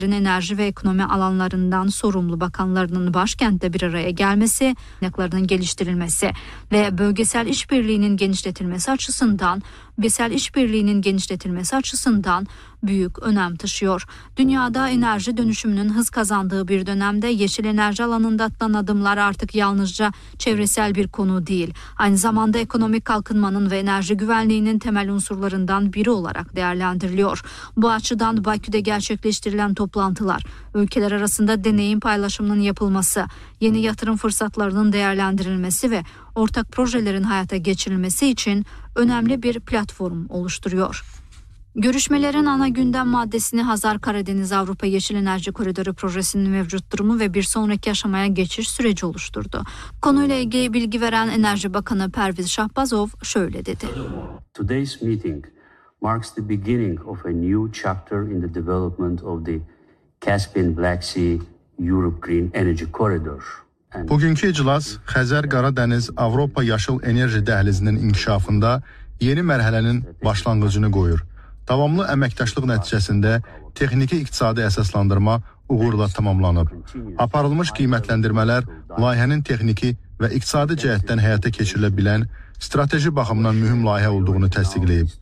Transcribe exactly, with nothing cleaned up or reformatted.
enerji ve ekonomi alanlarından sorumlu bakanlarının başkentte bir araya gelmesi, kaynaklarının geliştirilmesi ve bölgesel işbirliğinin genişletilmesi açısından, bölgesel işbirliğinin genişletilmesi açısından büyük önem taşıyor. Dünyada enerji dönüşümünün hız kazandığı bir dönemde yeşil enerji alanında atılan adımlar artık yalnızca çevresel bir konu değil, aynı zamanda ekonomik kalkınmanın ve enerji güvenliğinin temel unsurlarından biri olarak değerlendiriliyor. Bu açıdan Bakü'de gerçekleştirilen toplantılar, ülkeler arasında deneyim paylaşımının yapılması, yeni yatırım fırsatlarının değerlendirilmesi ve ortak projelerin hayata geçirilmesi için önemli bir platform oluşturuyor. Görüşmelerin ana gündem maddesini Hazar-Karadeniz Avrupa Yeşil Enerji Koridoru projesinin mevcut durumu ve bir sonraki aşamaya geçiş süreci oluşturdu. Konuyla ilgili bilgi veren Enerji Bakanı Perviz Şahbazov şöyle dedi. Today's meeting marks the beginning of a new chapter in the development of the Caspian Black Sea Europe Green Energy Corridor. Bugünkü iclas Xəzər-Qaradəniz Avropa Yaşıl Enerji Dəhlizinin inkişafında yeni mərhələnin başlanğıcını qoyur. Davamlı əməkdaşlıq nəticəsində texniki iqtisadi əsaslandırma uğurla tamamlanıb. Aparılmış qiymətləndirmələr layihənin texniki və iqtisadi cəhətdən həyata keçirilə bilən strateji baxımdan mühüm layihə olduğunu təsdiqləyib.